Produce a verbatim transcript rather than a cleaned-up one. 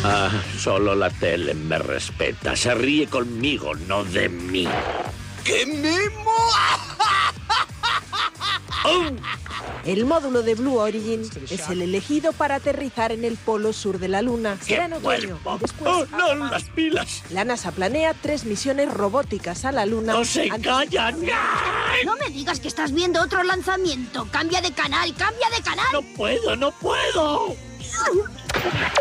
Ah, solo la tele me respeta. Se ríe conmigo, no de mí. ¡Qué mimo! ¡Oh! El módulo de Blue Origin es el elegido para aterrizar en el polo sur de la Luna. Será en otoño. Y después, ¡Oh, no! ¡Las pilas! la NASA planea tres misiones robóticas a la Luna. ¡No se callan! No me digas que estás viendo otro lanzamiento. Cambia de canal, cambia de canal. ¡No puedo, no puedo!